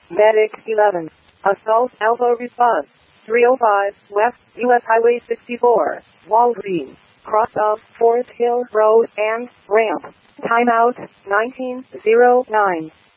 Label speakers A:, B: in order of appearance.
A: Medic 11. Assault Alpha Response. 305 West US Highway 64, Walgreens, cross of Forest Hill Road and ramp. Timeout 1909.